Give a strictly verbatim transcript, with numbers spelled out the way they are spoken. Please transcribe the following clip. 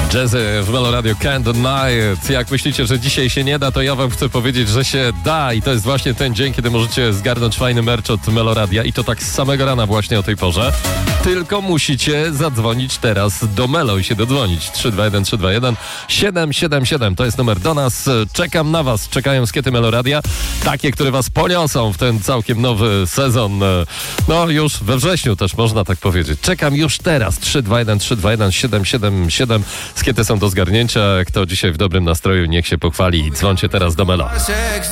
Jazzy w Melo Radio Can't Deny It. Jak myślicie, że dzisiaj się nie da, to ja wam chcę powiedzieć, że się da i to jest właśnie ten dzień, kiedy możecie zgarnąć fajny merch od Melo Radia i to tak z samego rana właśnie o tej porze. Tylko musicie zadzwonić teraz do Melo i się dodzwonić. trzy dwa jeden trzy dwa jeden siedem siedem siedem to jest numer do nas. Czekam na was. Czekają skiety Melo Radia. Takie, które was poniosą w ten całkiem nowy sezon. No już we wrześniu też można tak powiedzieć. Czekam już teraz. trzy dwa jeden trzy dwa jeden siedem siedem siedem. Skiety są do zgarnięcia. Kto dzisiaj w dobrym nastroju, niech się pochwali. Dzwońcie teraz do Melo.